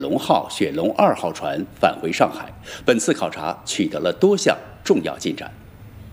龙号、雪龙2号船返回上海。本次考察取得了多项重要进展。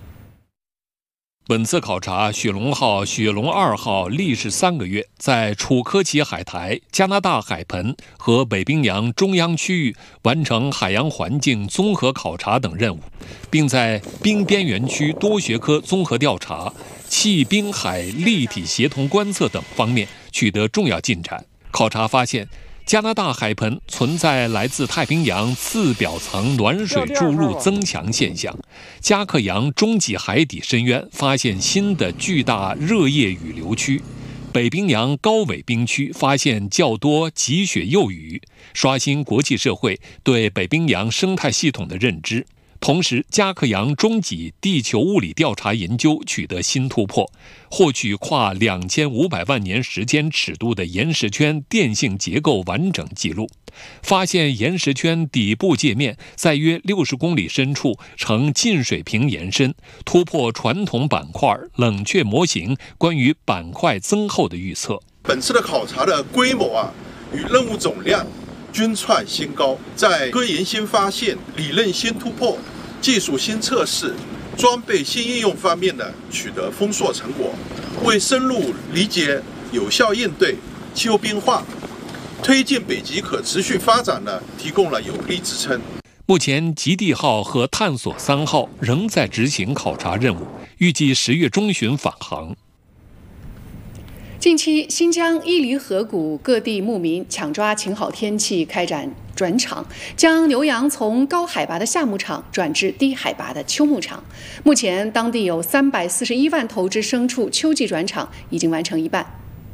本次考察，雪龙号、雪龙2号历时3个月，在楚科奇海台、加拿大海盆和北冰洋中央区域完成海洋环境综合考察等任务，并在冰边缘区多学科综合调查、气冰海立体协同观测等方面取得重要进展。考察发现，加拿大海盆存在来自太平洋次表层暖水注入增强现象，加克洋中极海底深渊发现新的巨大热液雨流区，北冰洋高纬冰区发现较多极雪幼雨，刷新国际社会对北冰洋生态系统的认知。同时，加克洋中极地球物理调查研究取得新突破，获取跨2500万年时间尺度的岩石圈电性结构完整记录，发现岩石圈底部界面在约60公里深处呈近水平延伸，突破传统板块冷却模型关于板块增厚的预测。 本次的考察的规模与任务总量均创新高，在科研新发现、理论新突破、技术新测试、装备新应用方面的取得丰硕成果，为深入理解、有效应对气候变化、推进北极可持续发展呢提供了有力支撑。 目前，极地号和探索3号仍在执行考察任务，预计10月中旬返航。 近期，新疆伊犁河谷各地牧民抢抓晴好天气开展转场，将牛羊从高海拔的夏牧场转至低海拔的秋牧场。目前，当地有341万头只牲畜秋季转场已经完成一半。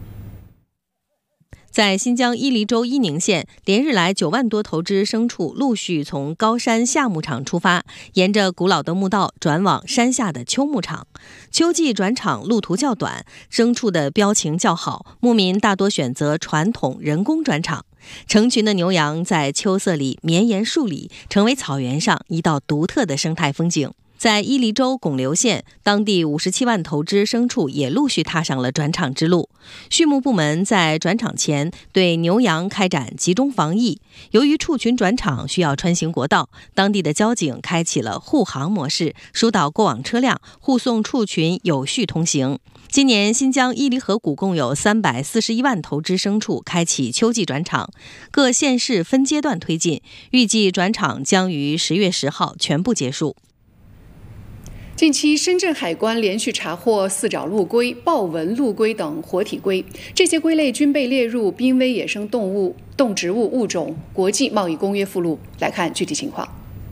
在新疆伊犁州伊宁县，连日来9万多头只牲畜陆续从高山夏牧场出发，沿着古老的牧道转往山下的秋牧场。秋季转场路途较短，牲畜的标情较好，牧民大多选择传统人工转场。成群的牛羊在秋色里绵延数里，成为草原上一道独特的生态风景。在伊犁州巩留县，当地57万头只牲畜也陆续踏上了转场之路。畜牧部门在转场前对牛羊开展集中防疫。由于畜群转场需要穿行国道，当地的交警开启了护航模式，疏导过往车辆，护送畜群有序通行。今年新疆伊犁河谷共有341万头只牲畜开启秋季转场，各县市分阶段推进，预计转场将于10月10号全部结束。 近期，深圳海关连续查获四爪陆龟、豹纹陆龟等活体龟，这些龟类均被列入濒危野生动植物物种国际贸易公约附录。来看具体情况。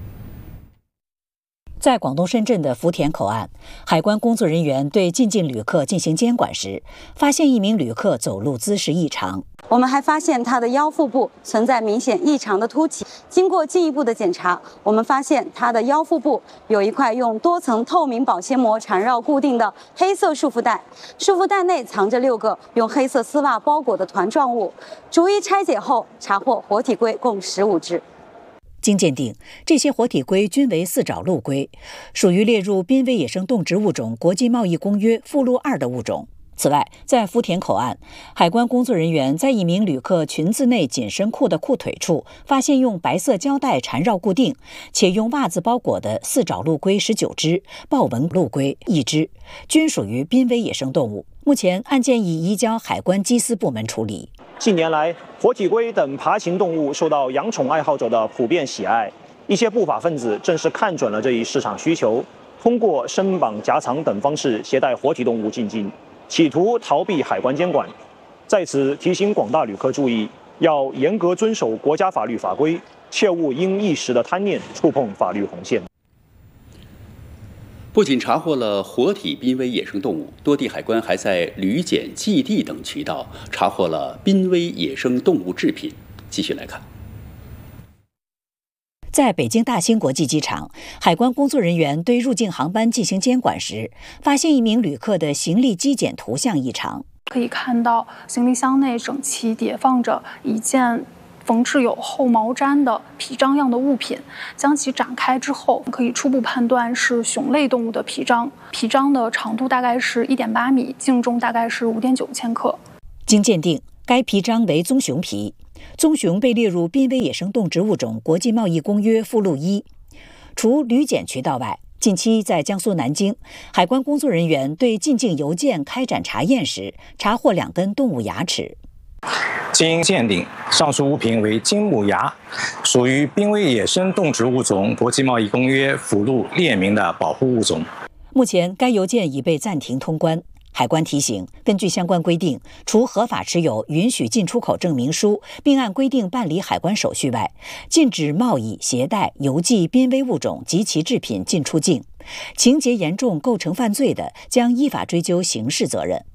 在广东深圳的福田口岸，海关工作人员对进境旅客进行监管时，发现一名旅客走路姿势异常。 我们还发现他的腰腹部存在明显异常的凸起。经过进一步的检查，我们发现他的腰腹部有一块用多层透明保鲜膜缠绕固定的黑色束缚带，束缚带内藏着6个用黑色丝袜包裹的团状物。逐一拆解后，查获活体龟共15只。 经鉴定，这些活体龟均为四爪陆龟，属于列入濒危野生动植物种国际贸易公约附录2的物种。此外，在福田口岸，海关工作人员在一名旅客裙子内紧身裤的裤腿处发现用白色胶带缠绕固定且用袜子包裹的四爪陆龟19只，豹纹陆龟1只，均属于濒危野生动物。目前案件已移交海关缉私部门处理。 近年来，活体龟等爬行动物受到养宠爱好者的普遍喜爱，一些不法分子正是看准了这一市场需求，通过身绑夹藏等方式携带活体动物进境，企图逃避海关监管。在此提醒广大旅客注意，要严格遵守国家法律法规，切勿因一时的贪念触碰法律红线。 不仅查获了活体濒危野生动物，多地海关还在旅检、寄递等渠道查获了濒危野生动物制品。继续来看。 在北京大兴国际机场，海关工作人员对入境航班进行监管时，发现一名旅客的行李机检图像异常。 可以看到行李箱内整齐叠放着一件缝制有厚毛毡的皮章样的物品，将其展开之后，可以初步判断是熊类动物的皮章。皮章的长度大概是1.8米，净重大概是5.9千克。 经鉴定，该皮章为棕熊皮。 棕熊被列入濒危野生动植物种国际贸易公约附录1。除旅检渠道外，近期在江苏南京，海关工作人员对进境邮件开展查验时，查获2根动物牙齿。 经鉴定，上述物品为金木牙，属于濒危野生动植物种国际贸易公约附录列明的保护物种。 目前，该邮件已被暂停通关。海关提醒，根据相关规定，除合法持有允许进出口证明书，并按规定办理海关手续外，禁止贸易、携带、邮寄濒危物种及其制品进出境。情节严重构成犯罪的，将依法追究刑事责任。